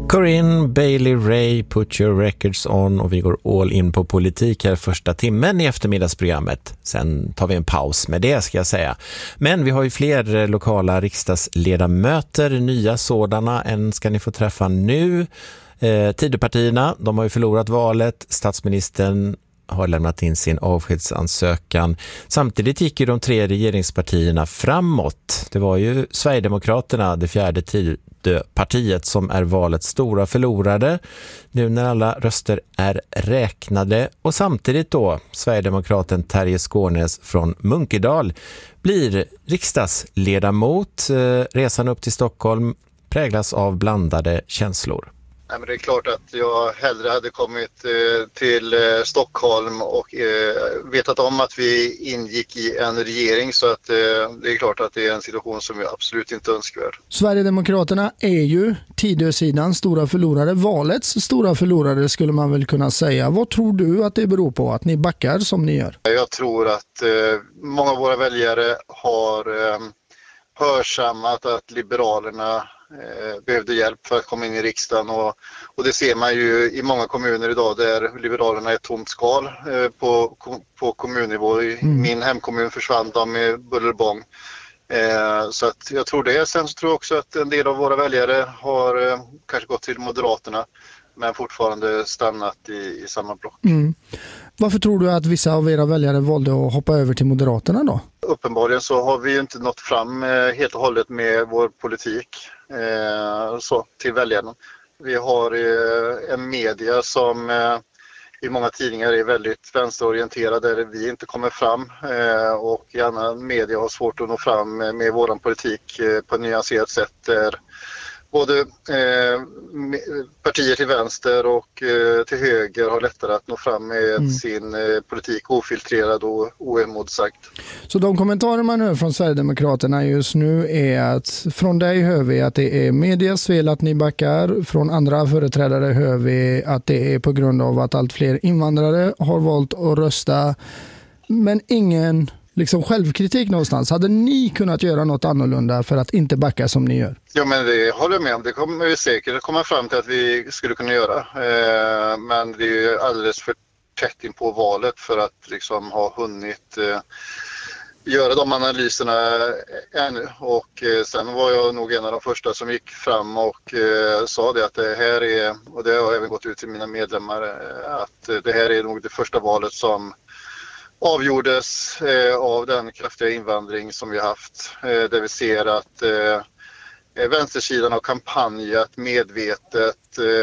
Corinne Bailey Ray, Put Your Records On, och vi går all in på politik här första timmen i eftermiddagsprogrammet. Sen tar vi en paus med det, ska jag säga. Men vi har ju fler lokala riksdagsledamöter, nya sådana. En ska ni få träffa nu. Tidöpartierna, de har ju förlorat valet. Statsministern har lämnat in sin avskedsansökan. Samtidigt gick ju de tre regeringspartierna framåt. Det var ju Sverigedemokraterna, det fjärde Tidöpartiet, som är valets stora förlorare nu när alla röster är räknade. Och samtidigt då Sverigedemokraten Terje Skånes från Munkedal blir riksdagsledamot. Resan upp till Stockholm präglas av blandade känslor. Nej, men det är klart att jag hellre hade kommit till Stockholm och vetat om att vi ingick i en regering, så att det är klart att det är en situation som är absolut inte önskvärd. Sverigedemokraterna är ju Tidösidans stora förlorare, valets stora förlorare skulle man väl kunna säga. Vad tror du att det beror på att ni backar som ni gör? Jag tror att många av våra väljare har hörsammat att Liberalerna behövde hjälp för att komma in i riksdagen, och det ser man ju i många kommuner idag där Liberalerna är ett tomt skal på kommunnivå. I min hemkommun försvann de i buller och bång. Så att jag tror det. Sen så tror jag också att en del av våra väljare har kanske gått till Moderaterna men fortfarande stannat i samma block. Varför tror du att vissa av era väljare valde att hoppa över till Moderaterna då? Uppenbarligen så har vi ju inte nått fram helt och hållet med vår politik till väljarna. Vi har en media som i många tidningar är väldigt vänsterorienterade där vi inte kommer fram, och i annan media har svårt att nå fram med vår politik på ett nyanserat sätt där både partier till vänster och till höger har lättare att nå fram med sin politik ofiltrerad och oemotsagd. Så de kommentarer man hör från Sverigedemokraterna just nu är att från dig hör vi att det är medias fel att ni backar, från andra företrädare hör vi att det är på grund av att allt fler invandrare har valt att rösta, men ingen självkritik någonstans. Hade ni kunnat göra något annorlunda för att inte backa som ni gör? Ja, men det håller jag med om. Det kommer vi säkert komma fram till att vi skulle kunna göra. Men det är ju alldeles för tätt in på valet för att ha hunnit göra de analyserna ännu. Och sen var jag nog en av de första som gick fram och sa det att det här är, och det har jag även gått ut till mina medlemmar, att det här är nog det första valet som avgjordes av den kraftiga invandring som vi haft, där vi ser att vänstersidan har kampanjat medvetet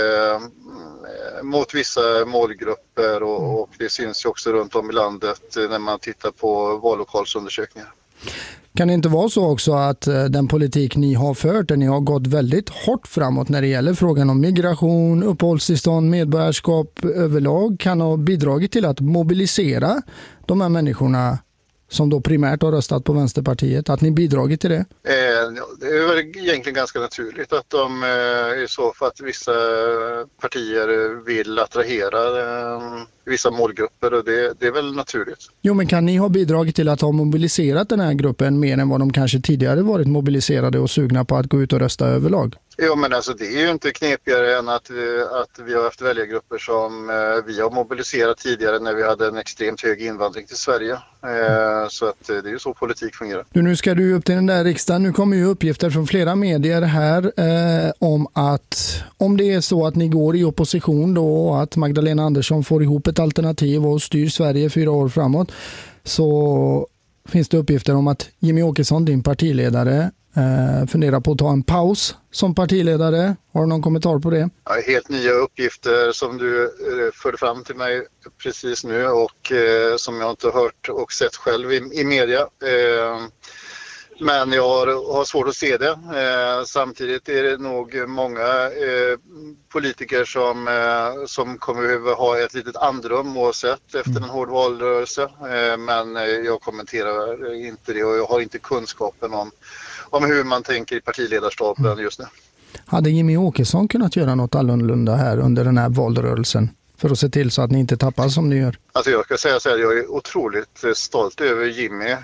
mot vissa målgrupper, och det syns ju också runt om i landet när man tittar på vallokalsundersökningar. Kan det inte vara så också att den politik ni har fört, där ni har gått väldigt hårt framåt när det gäller frågan om migration, uppehållstillstånd, medborgarskap överlag, kan ha bidragit till att mobilisera de här människorna som då primärt har röstat på Vänsterpartiet, att ni bidragit till det? Det är väl egentligen ganska naturligt att de är så, för att vissa partier vill attrahera vissa målgrupper, och det är väl naturligt. Jo, men kan ni ha bidragit till att ha mobiliserat den här gruppen mer än vad de kanske tidigare varit mobiliserade och sugna på att gå ut och rösta överlag? Ja, men alltså det är ju inte knepigare än att vi har haft väljargrupper som vi har mobiliserat tidigare när vi hade en extremt hög invandring till Sverige. Så att det är ju så politik fungerar. Nu ska du upp till den där riksdagen. Nu kommer ju uppgifter från flera medier här om att om det är så att ni går i opposition då, och att Magdalena Andersson får ihop ett alternativ och styr Sverige 4 år framåt, så finns det uppgifter om att Jimmie Åkesson, din partiledare, funderar på att ta en paus som partiledare. Har du någon kommentar på det? Ja, helt nya uppgifter som du förde fram till mig precis nu, och som jag inte hört och sett själv i media. Men jag har svårt att se det. Samtidigt är det nog många politiker som kommer behöva ha ett litet andrum oavsett efter en hård valrörelse. Men jag kommenterar inte det, och jag har inte kunskapen om hur man tänker i partiledarstaben just nu. Hade Jimmie Åkesson kunnat göra något annorlunda här under den här valrörelsen för att se till så att ni inte tappar som ni gör? Alltså jag ska säga så här, jag är otroligt stolt över Jimmie.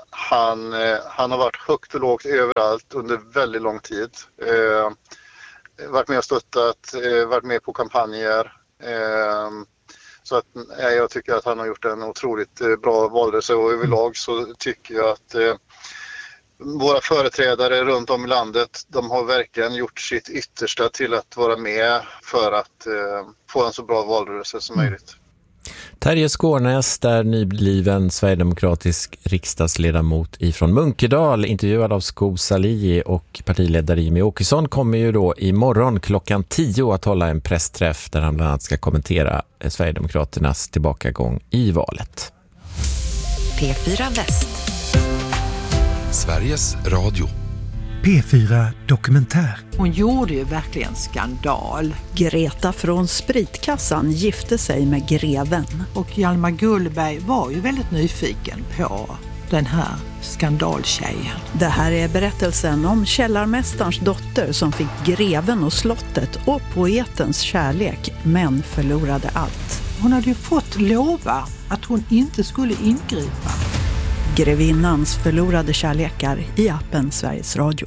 Han har varit högt och lågt överallt under väldigt lång tid. varit med och stöttat, varit med på kampanjer. Så att jag tycker att han har gjort en otroligt bra valrörelse, och överlag så tycker jag att våra företrädare runt om i landet, de har verkligen gjort sitt yttersta till att vara med för att få en så bra valrörelse som möjligt. Terje Skårnäs, där nybliven sverigedemokratisk riksdagsledamot ifrån Munkedal, intervjuad av Sko Salih, och partiledare Jimmie Åkesson kommer ju då imorgon klockan 10 att hålla en pressträff där han bland annat ska kommentera Sverigedemokraternas tillbakagång i valet. P4 Väst. Sveriges Radio. P4 Dokumentär. Hon gjorde ju verkligen skandal. Greta från Spritkassan gifte sig med greven. Och Hjalmar Gullberg var ju väldigt nyfiken på den här skandaltjejen. Det här är berättelsen om källarmästarens dotter som fick greven och slottet och poetens kärlek, men förlorade allt. Hon hade ju fått lova att hon inte skulle ingripa. Grevinnans förlorade kärlekar i appen Sveriges Radio.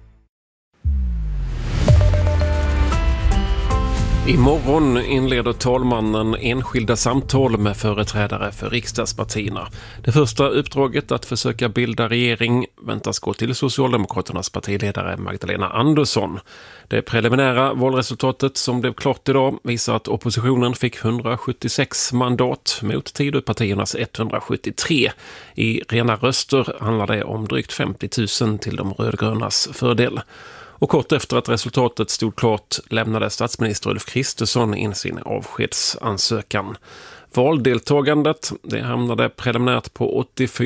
Imorgon inleder talmannen enskilda samtal med företrädare för riksdagspartierna. Det första uppdraget att försöka bilda regering väntas gå till Socialdemokraternas partiledare Magdalena Andersson. Det preliminära valresultatet som blev klart idag visar att oppositionen fick 176 mandat mot Tidöpartiernas 173. I rena röster handlar det om drygt 50 000 till de rödgrönas fördel. Och kort efter att resultatet stod klart lämnade statsminister Ulf Kristersson in sin avskedsansökan. Valdeltagandet det hamnade preliminärt på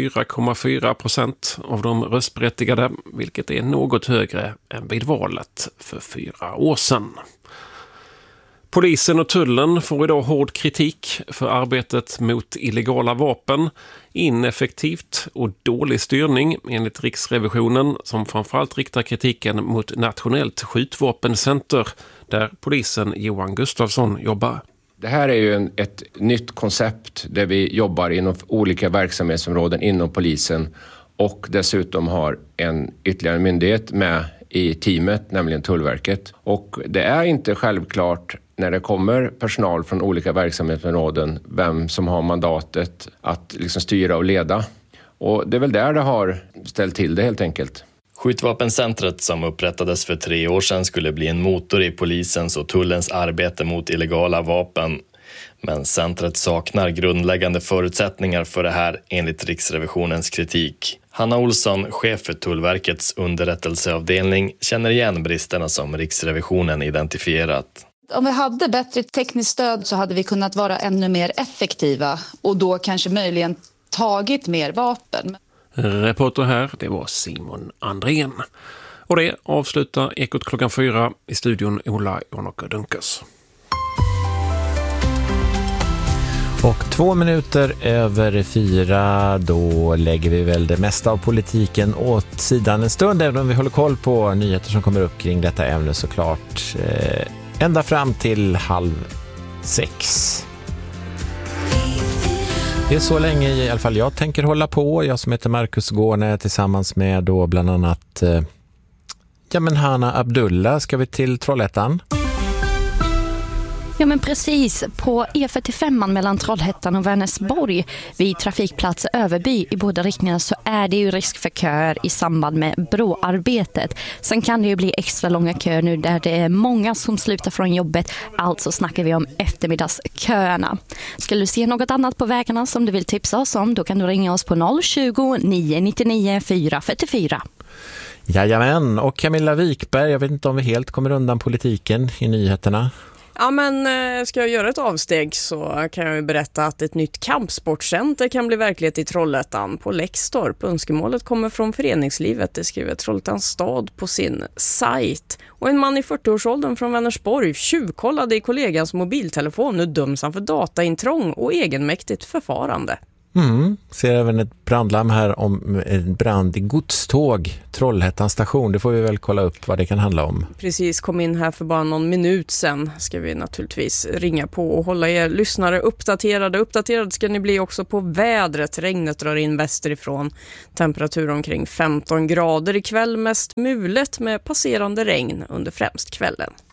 84,4% av de röstberättigade, vilket är något högre än vid valet för 4 år sedan. Polisen och tullen får idag hård kritik för arbetet mot illegala vapen, ineffektivt och dålig styrning enligt Riksrevisionen, som framförallt riktar kritiken mot Nationellt skjutvapencenter där polisen Johan Gustafsson jobbar. Det här är ju ett nytt koncept där vi jobbar inom olika verksamhetsområden inom polisen och dessutom har en ytterligare myndighet med i teamet, nämligen Tullverket. Och det är inte självklart när det kommer personal från olika verksamhetsområden vem som har mandatet att liksom styra och leda. Och det är väl där det har ställt till det helt enkelt. Skjutvapencentret som upprättades för 3 år sedan skulle bli en motor i polisens och tullens arbete mot illegala vapen. Men centret saknar grundläggande förutsättningar för det här enligt Riksrevisionens kritik. Hanna Olsson, chef för Tullverkets underrättelseavdelning, känner igen bristerna som Riksrevisionen identifierat. Om vi hade bättre tekniskt stöd så hade vi kunnat vara ännu mer effektiva och då kanske möjligen tagit mer vapen. Reporter här, det var Simon Andrén. Och det avslutar Ekot klockan 4 i studion Ola Jonoka Dunkas. Och 2 minuter över 4, då lägger vi väl det mesta av politiken åt sidan en stund, även om vi håller koll på nyheter som kommer upp kring detta ämne såklart. Ända fram till 5:30. Det är så länge i alla fall jag tänker hålla på. Jag som heter Marcus Gårne tillsammans med då bland annat Hanna Abdullah. Ska vi till Trollhättan? Ja men precis, på E45 mellan Trollhättan och Vänersborg vid trafikplats Överby i båda riktningarna så är det ju risk för köer i samband med broarbetet. Sen kan det ju bli extra långa köer nu där det är många som slutar från jobbet, alltså snackar vi om eftermiddagsköerna. Ska du se något annat på vägarna som du vill tipsa oss om, då kan du ringa oss på 020-999 444. Jajamän, och Camilla Wikberg, jag vet inte om vi helt kommer undan politiken i nyheterna. Ja, men ska jag göra ett avsteg så kan jag ju berätta att ett nytt kampsportcenter kan bli verklighet i Trollhättan på Läxtorp. Önskemålet kommer från föreningslivet, det skriver Trollhättans stad på sin sajt. Och en man i 40-årsåldern från Vänersborg tjuvkollade i kollegans mobiltelefon. Nu döms han för dataintrång och egenmäktigt förfarande. Ser även ett brandlarm här om en brand i godståg, Trollhättans station. Det får vi väl kolla upp vad det kan handla om. Precis, kom in här för bara någon minut sedan. Ska vi naturligtvis ringa på och hålla er lyssnare uppdaterade. Uppdaterade ska ni bli också på vädret. Regnet drar in västerifrån. Temperatur omkring 15 grader ikväll, mest mulet med passerande regn under främst kvällen.